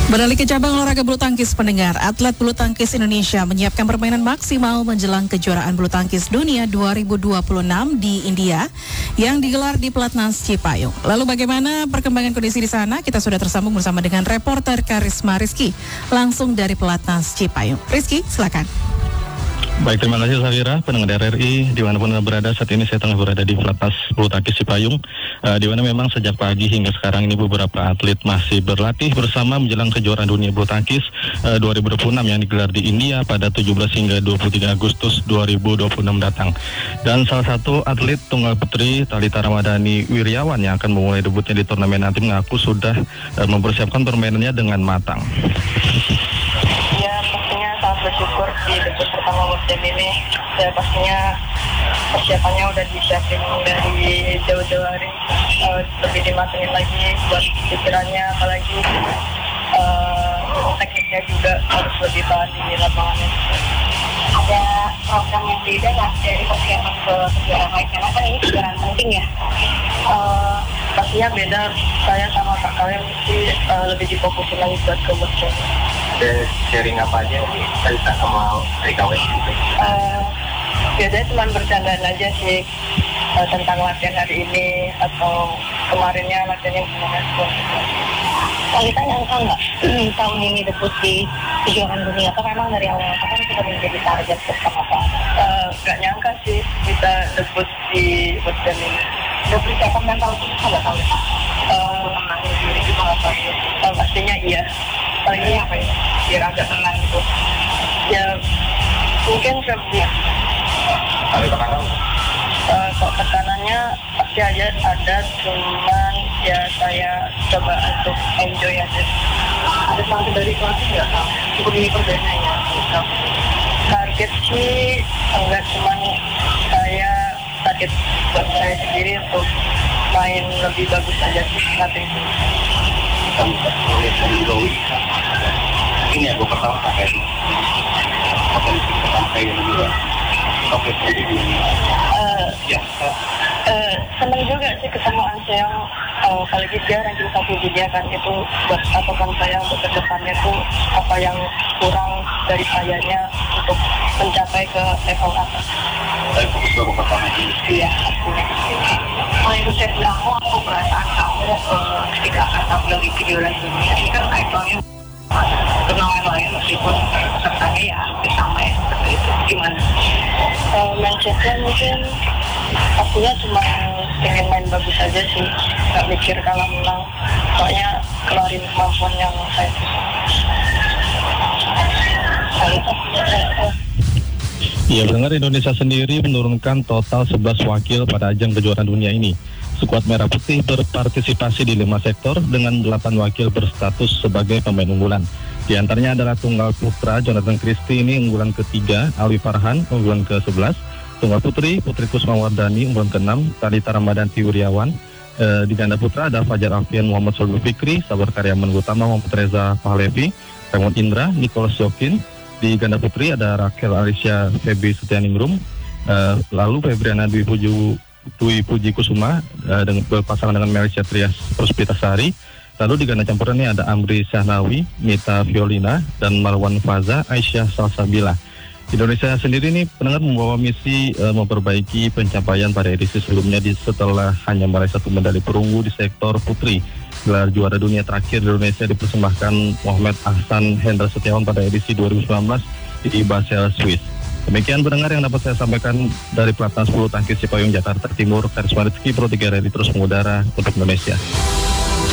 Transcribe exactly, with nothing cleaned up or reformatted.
Beralih ke cabang olahraga bulu tangkis, pendengar, atlet bulu tangkis Indonesia menyiapkan permainan maksimal menjelang kejuaraan bulu tangkis dunia dua ribu dua puluh enam di India yang digelar di Pelatnas Cipayung. Lalu bagaimana perkembangan kondisi di sana? Kita sudah tersambung bersama dengan reporter Karisma Rizky langsung dari Pelatnas Cipayung. Rizky, silakan. Baik, terima kasih Safira, pendengar R R I dimanapun Anda berada. Saat ini saya tengah berada di Pelatnas Bulu Tangkis Cipayung, uh, di mana memang sejak pagi hingga sekarang ini beberapa atlet masih berlatih bersama menjelang kejuaraan dunia bulu tangkis uh, dua ribu dua puluh enam yang digelar di India pada tujuh belas hingga dua puluh tiga Agustus dua ribu dua puluh enam datang. Dan salah satu atlet tunggal putri Thalita Ramadhani Wirjawan yang akan memulai debutnya di turnamen nanti mengaku sudah uh, mempersiapkan permainannya dengan matang. Bersyukur di debut pertama musim ini, ya pastinya persiapannya udah disiapin dari jauh-jauh hari, uh, lebih dimatengin lagi buat pikirannya, apalagi uh, tekniknya juga harus lebih tahan di lapangannya. Ada program yang beda nggak dari persiapan ke kejuaraan lain, karena kan ini kejuaraan penting ya? Uh, pastinya beda, saya sama kak kalian mesti uh, lebih difokusin lagi buat ke musim. Ada sharing apa aja nih Thalita sama Rika Wes gitu? Uh, biasanya cuma bercandaan aja sih uh, tentang latihan hari ini atau kemarinnya latihan yang kemarin. Thalita nyangka nggak tahun ini debut di kejuaraan dunia? Atau memang dari awal kan sudah menjadi target bersama apa? Uh, gak nyangka sih bisa debut di musim ini. Udah persiapan mental kita nggak tahu? Uh, diri juga nggak tahu. Uh, pastinya iya. Paling apa ya? Biar agak tenang gitu. Ya mungkin sebelumnya. Ada tekanan? Uh, kok tekanannya pasti aja ada, cuman ya saya coba untuk enjoy aja. Ada sanksi dari pelatih nggak? Cukup ini perdana ya? Target sih enggak, cuman saya target buat saya sendiri untuk main lebih bagus aja sih nanti. Kita melihat dari Zoe, ini ya gue pertama pakai oke pertama kayak gitu ya. Oke, jadi Uh, ya. uh, senang juga sih ketemu Anseong, uh, apalagi dia ranking satu dunia kan, itu buat patokan saya untuk kedepannya tuh apa yang kurang dari sayanya untuk mencapai ke level atas. Saya fokus ke pertama ini. Iya, pastinya. Kalau itu saya bilang, oh aku perasaan kamu uh, ketika akan tampil di kejuaraan dunia ini kan levelnya turnamen lain meskipun pesertanya ya hampir sama ya, seperti itu. Gimana? Uh, mindsetnya mungkin pastinya cuma pengen main bagus aja sih, nggak mikir kalah menang, soalnya kelarin kemampuan yang saya bisa. Ya, pendengar, Indonesia sendiri menurunkan total sebelas wakil pada ajang kejuaraan dunia ini. Skuad Merah Putih berpartisipasi di lima sektor dengan delapan wakil berstatus sebagai pemain unggulan. Di antaranya adalah tunggal putra Jonathan Christie, ini unggulan ketiga, Alwi Farhan unggulan ke sebelas, tunggal putri Putri Kusmawardani unggulan ke enam, Thalita Ramadhani Wirjawan. E, di ganda putra ada Fajar Alfian, Muhammad Solul Fikri, Sabar Karyaman Utama, Muhammad Reza Pahlevi, Raymond Indra, Nicholas Jokin. Di ganda putri ada Rakel Alicia Febi Setianingrum, e, lalu Febriana Dwi Puju Dwi Puji Kusuma uh, dengan berpasangan dengan Melisha Trias Puspitasari. Lalu di ganda campuran ini ada Amri Syahnawi, Mita Violina, dan Marwan Faza, Aisyah Salsabila. Indonesia sendiri ini pendengar membawa misi uh, memperbaiki pencapaian pada edisi sebelumnya di setelah hanya meraih satu medali perunggu di sektor putri. Gelar juara dunia terakhir di Indonesia dipersembahkan Muhammad Ahsan Hendra Setiawan pada edisi dua ribu sembilan belas di Basel, Swiss. Demikian pendengar yang dapat saya sampaikan dari Pelatnas Bulu Tangkis Cipayung, Jakarta Timur. Karisma Rizky, Pro tiga R R I terus mengudara untuk Indonesia.